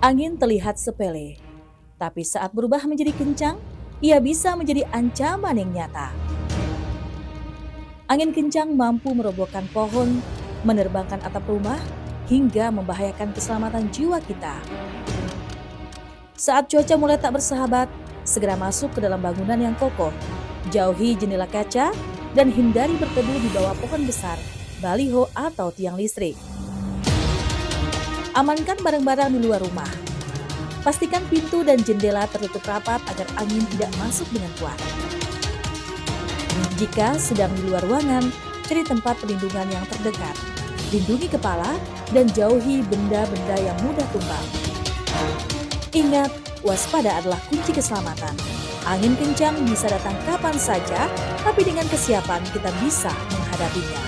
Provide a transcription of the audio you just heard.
Angin terlihat sepele, tapi saat berubah menjadi kencang, ia bisa menjadi ancaman yang nyata. Angin kencang mampu merobohkan pohon, menerbangkan atap rumah, hingga membahayakan keselamatan jiwa kita. Saat cuaca mulai tak bersahabat, segera masuk ke dalam bangunan yang kokoh, jauhi jendela kaca, dan hindari berteduh di bawah pohon besar, baliho, atau tiang listrik. Amankan barang-barang di luar rumah. Pastikan pintu dan jendela tertutup rapat agar angin tidak masuk dengan kuat. Jika sedang di luar ruangan, cari tempat perlindungan yang terdekat. Lindungi kepala dan jauhi benda-benda yang mudah tumbang. Ingat, waspada adalah kunci keselamatan. Angin kencang bisa datang kapan saja, tapi dengan kesiapan kita bisa menghadapinya.